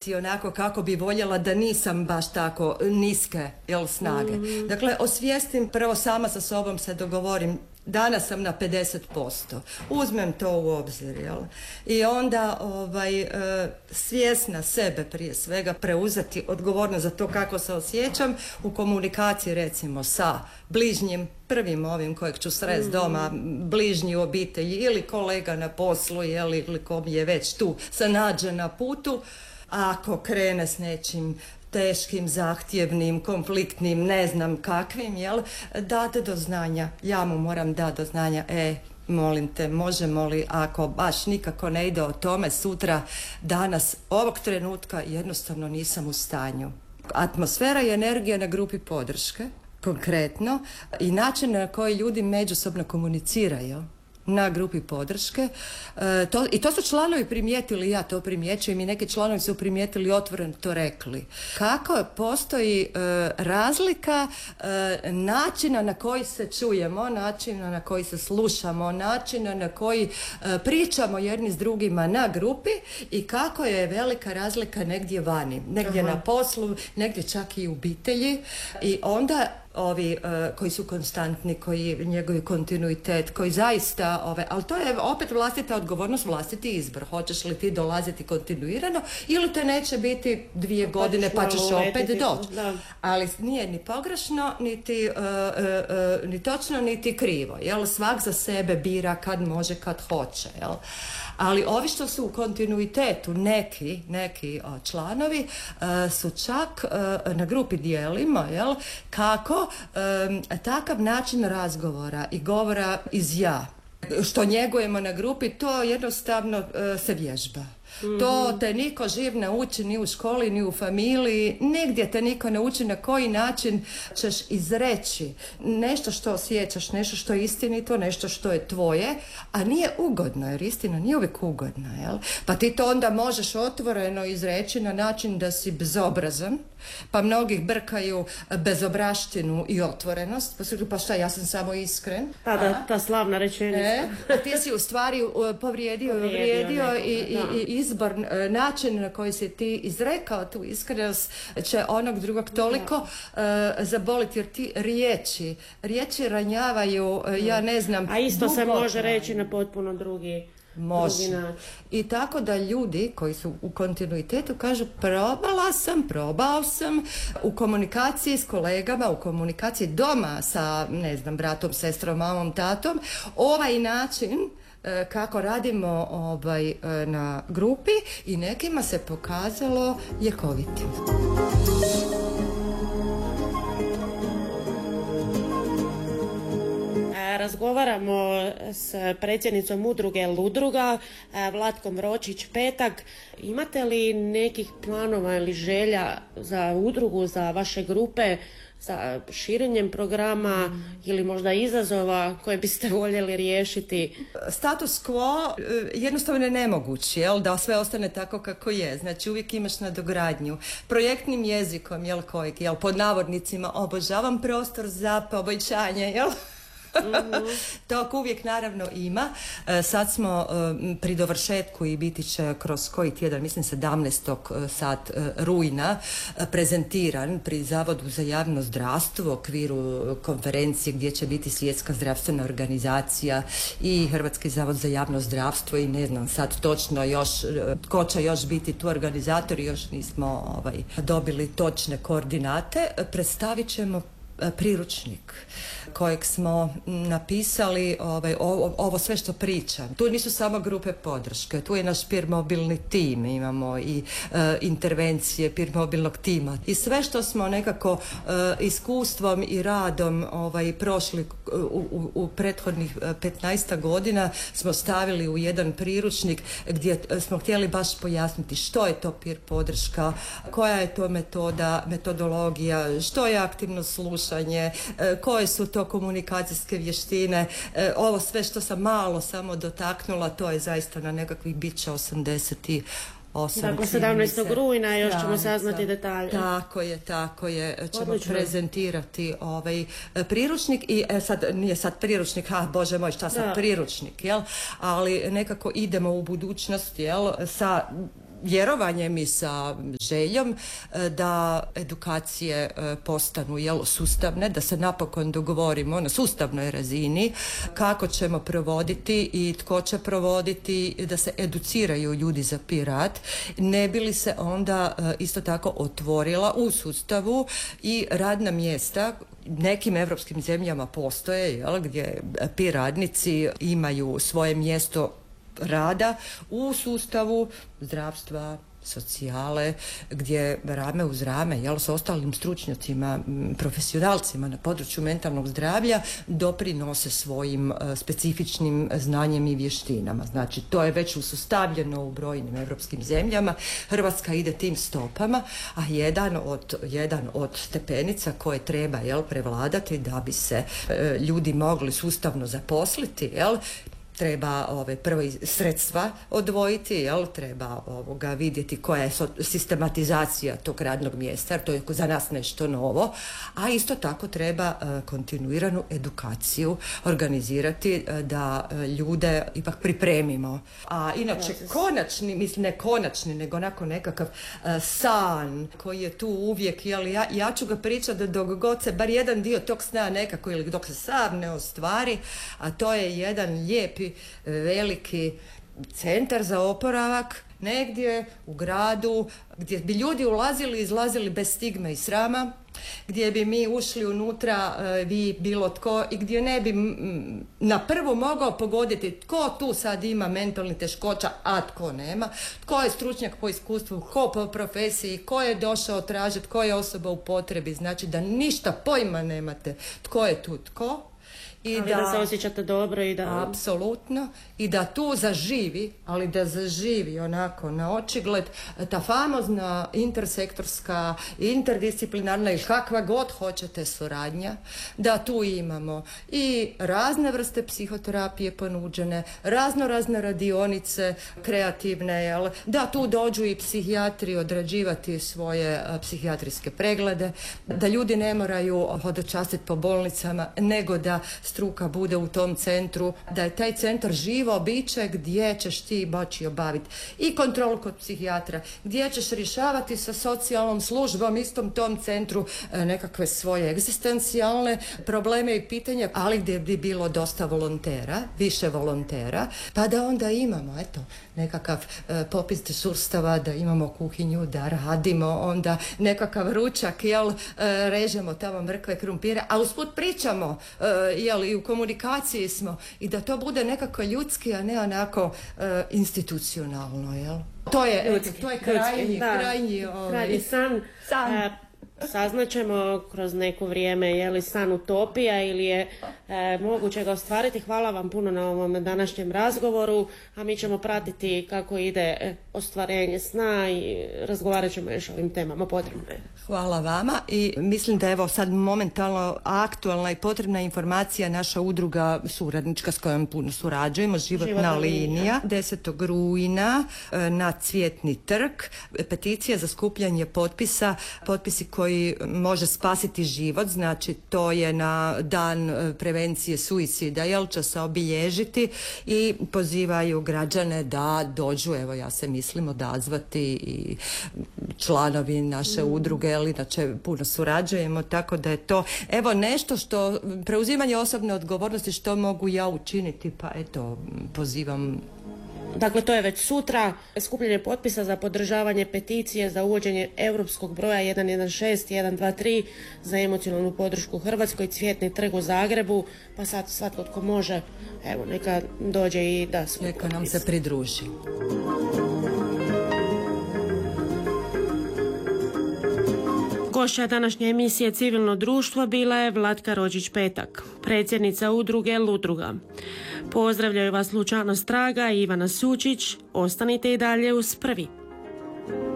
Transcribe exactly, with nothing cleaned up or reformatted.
raditi onako kako bi voljela da nisam baš tako niske, jel, snage. Mm. Dakle, osvijestim, prvo sama sa sobom se dogovorim, danas sam na pedeset posto. Uzmem to u obzir, jel? I onda ovaj, e, svjesna sebe prije svega preuzeti odgovornost za to kako se osjećam u komunikaciji recimo sa bližnjim, prvim ovim kojeg ću srest doma, bližnji u obitelji ili kolega na poslu, jel, ili ko mi je već tu se nađe na putu. Ako krene s nečim teškim, zahtjevnim, konfliktnim, ne znam kakvim, jel, date do znanja. Ja mu moram dati do znanja, e, molim te, možemo li, ako baš nikako ne ide o tome sutra, danas, ovog trenutka, jednostavno nisam u stanju. Atmosfera i energija na grupi podrške, konkretno, i način na koji ljudi međusobno komuniciraju na grupi podrške. E, to, I to su članovi primijetili, ja to primjećujem i neki članovi su primijetili, otvoreno to rekli. Kako postoji e, razlika e, načina na koji se čujemo, načina na koji se slušamo, načina na koji e, pričamo jedni s drugima na grupi i kako je velika razlika negdje vani, negdje Aha. na poslu, negdje čak i u obitelji i onda ovi uh, koji su konstantni, koji njegovi kontinuitet, koji zaista, ove, ali to je opet vlastita odgovornost, vlastiti izbor. Hoćeš li ti dolaziti kontinuirano ili te neće biti dvije pa godine pa ćeš opet doći. Ali nije ni pogrešno, niti, uh, uh, uh, ni točno, niti krivo. Jel? Svak za sebe bira kad može, kad hoće. Jel? Ali ovi što su u kontinuitetu, neki, neki o, članovi, uh, su čak uh, na grupi dijelimo, jel, kako um, takav način razgovora i govora iz ja, što njegujemo na grupi, to jednostavno uh, se vježba. Mm-hmm. To te niko živ ne uči ni u školi, ni u familiji, nigdje te niko ne uči na koji način ćeš izreći nešto što osjećaš, nešto što je istinito, nešto što je tvoje, a nije ugodno, jer istina nije uvijek ugodna, jel? Pa ti to onda možeš otvoreno izreći na način da si bezobrazan, pa mnogih brkaju bezobraštinu i otvorenost, pa su pa šta, ja sam samo iskren. Ta, da, ta slavna rečenica. E, a ti si u stvari povrijedio, povrijedio neko, i, i, i izbor, način na koji si ti izrekao tu iskrenost će onog drugog toliko uh, zaboliti, jer ti riječi, riječi ranjavaju, uh, ja ne znam. A isto se može reći na potpuno drugi Može. I tako da ljudi koji su u kontinuitetu kažu probala sam, probao sam u komunikaciji s kolegama, u komunikaciji doma sa, ne znam, bratom, sestrom, mamom, tatom, ovaj način e, kako radimo ovaj, e, na grupi i nekima se pokazalo ljekovitim. Razgovaramo s predsjednicom udruge Ludruga, Vlatkom Ročić-Petak. Imate li nekih planova ili želja za udrugu, za vaše grupe, za širenjem programa mm. ili možda izazova koje biste voljeli riješiti? Status quo jednostavno je nemoguć, jel, da sve ostane tako kako je. Znači uvijek imaš nadogradnju. Projektnim jezikom, jel, kojeg, jel, pod navodnicima obožavam prostor za poboljšanje, jel? Mm-hmm. To uvijek naravno ima. E, sad smo e, pri dovršetku i biti će kroz koji tjedan, mislim sedamnaestog sad e, rujna e, prezentiran pri Zavodu za javno zdravstvo u okviru konferencije gdje će biti Svjetska zdravstvena organizacija i Hrvatski zavod za javno zdravstvo i ne znam sad točno još e, ko će još biti tu organizatori, još nismo ovaj, dobili točne koordinate. E, predstavit ćemo priručnik kojeg smo napisali, ovaj, ovo, ovo sve što pričam. Tu nisu samo grupe podrške, tu je naš peer mobilni tim, imamo i e, intervencije peer mobilnog tima. I sve što smo nekako e, iskustvom i radom ovaj, prošli u, u, u prethodnih petnaest godina smo stavili u jedan priručnik gdje smo htjeli baš pojasniti što je to peer podrška, koja je to metoda, metodologija, što je aktivno slušanje, e, koje su to komunikacijske vještine, e, ovo sve što sam malo samo dotaknula, to je zaista na nekakvih bića osamdeset osam. Dakle, sedamnaestog rujna još ćemo da, saznati detalje. Tako je, tako je. Ćemo Odlično. prezentirati ovaj priručnik i e, sad nije sad priručnik, ha bože moj, šta sad da. priručnik, jel? Ali nekako idemo u budućnost, jel? Sa vjerovanjem i sa željom da edukacije postanu jel, sustavne, da se napokon dogovorimo na sustavnoj razini kako ćemo provoditi i tko će provoditi, da se educiraju ljudi za pirat, ne bi li se onda isto tako otvorila u sustavu i radna mjesta. Nekim evropskim zemljama postoje jel, gdje pi radnici imaju svoje mjesto rada u sustavu zdravstva, socijale, gdje rame uz rame jel, s ostalim stručnjacima, profesionalcima na području mentalnog zdravlja doprinose svojim uh, specifičnim znanjem i vještinama. Znači, to je već usustavljeno u brojnim evropskim zemljama. Hrvatska ide tim stopama, a jedan od, jedan od stepenica koje treba jel, prevladati da bi se uh, ljudi mogli sustavno zaposliti, jel, treba ove prvo sredstva odvojiti, jel? Treba ovoga vidjeti koja je sistematizacija tog radnog mjesta, jer to je za nas nešto novo, a isto tako treba uh, kontinuiranu edukaciju organizirati uh, da uh, ljude ipak pripremimo. A inače konačni, mislim ne konačni, nego onako nekakav uh, san koji je tu uvijek, jel? Ja, ja ću ga pričati dok god se bar jedan dio tog sna nekako ili dok se sam ne ostvari, a to je jedan lijepi veliki centar za oporavak negdje u gradu gdje bi ljudi ulazili i izlazili bez stigme i srama, gdje bi mi ušli unutra, vi bilo tko, i gdje ne bi na prvu mogao pogoditi tko tu sad ima mentalnih teškoća, a tko nema, tko je stručnjak po iskustvu, tko po profesiji, tko je došao tražiti, tko je osoba u potrebi, znači da ništa pojma nemate tko je tu tko. I ali da, da se osjećate dobro i da... Apsolutno. I da tu zaživi, ali da zaživi onako na očigled ta famozna intersektorska, interdisciplinarna ili kakva god hoćete suradnja, da tu imamo i razne vrste psihoterapije ponuđene, razno razne radionice kreativne, jel? Da tu dođu i psihijatri odrađivati svoje a, psihijatrijske preglede, da ljudi ne moraju hodočastiti po bolnicama, nego da struka bude u tom centru, da je taj centar živo biće gdje ćeš ti moći obaviti i kontrolu kod psihijatra, gdje ćeš rješavati sa socijalnom službom istom tom centru nekakve svoje egzistencijalne probleme i pitanja, ali gdje bi bilo dosta volontera, više volontera, pa da onda imamo eto nekakav e, popis dežurstava, da imamo kuhinju, da radimo onda nekakav ručak, jel, e, režemo tamo mrkve, krumpire, a usput pričamo, e, jel, i u komunikaciji smo, i da to bude nekako ljudski, a ne onako e, institucionalno, jel? To je, eto, to je krajnji, da, krajnji, ovaj, krajnji san. san. E, saznaćemo kroz neko vrijeme je li san utopija ili je e, moguće ga ostvariti. Hvala vam puno na ovom današnjem razgovoru, a mi ćemo pratiti kako ide ostvarenje sna i razgovarat ćemo još o ovim temama. Potrebno je. Hvala vama i mislim da evo sad momentalno aktualna i potrebna informacija, naša udruga suradnička s kojom puno surađujemo, Životna, Životna linija, linija. desetog rujna na Cvjetni trg, peticija za skupljanje potpisa, potpisi koji može spasiti život, znači to je na dan prevencije suicida, jel će se obilježiti, i pozivaju građane da dođu, evo ja se mislim odazvati i članovi naše mm. udruge, jel inače puno surađujemo, tako da je to evo nešto što, preuzimanje osobne odgovornosti, što mogu ja učiniti, pa eto pozivam. Dakle, to je već sutra skupljanje potpisa za podržavanje peticije za uvođenje europskog broja jedan jedan šest jedan dva tri za emocionalnu podršku Hrvatskoj, Cvjetni trg u Zagrebu, pa sad svatko tko može, evo, neka dođe i da svoj potpis. Neka nam se pridruži. Gošća današnje emisije Civilno društvo bila je Vlatka Rođić-Petak, predsjednica udruge Ludruga. Pozdravljaju vas Lučano Straga i Ivana Sučić. Ostanite i dalje uz Prvi.